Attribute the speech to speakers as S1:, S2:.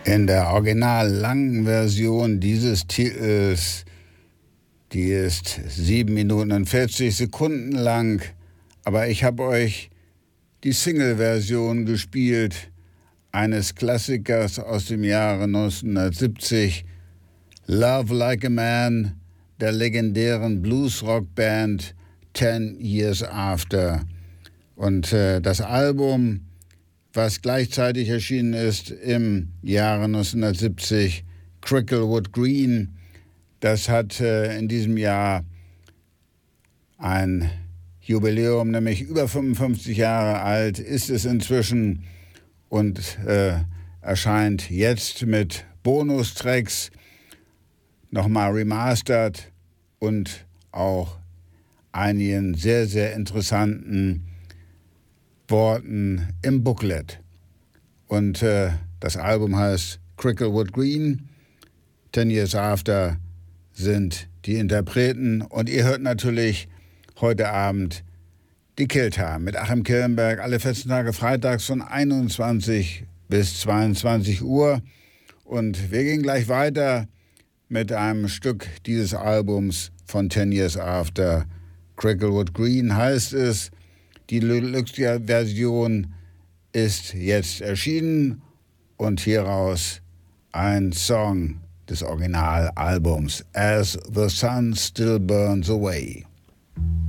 S1: In der original langen Version dieses Titels, die ist 7 Minuten und 40 Sekunden lang, aber ich habe euch die Single-Version gespielt, eines Klassikers aus dem Jahre 1970, Love Like a Man, der legendären Blues-Rock-Band 10 Years After. Und das Album, was gleichzeitig erschienen ist im Jahre 1970, Cricklewood Green, das hat in diesem Jahr ein Jubiläum, nämlich über 55 Jahre alt ist es inzwischen und erscheint jetzt mit Bonustracks, nochmal remastered und auch einigen sehr, sehr interessanten Worten im Booklet. Und das Album heißt Cricklewood Green, 10 Years After sind die Interpreten. Und ihr hört natürlich heute Abend die Killtime mit Achim Killenberg, alle 14 Tage freitags von 21 bis 22 Uhr. Und wir gehen gleich weiter mit einem Stück dieses Albums von 10 Years After. Cricklewood Green heißt es. Die Deluxe-Version ist jetzt erschienen und hieraus ein Song des Originalalbums, As the Sun Still Burns Away.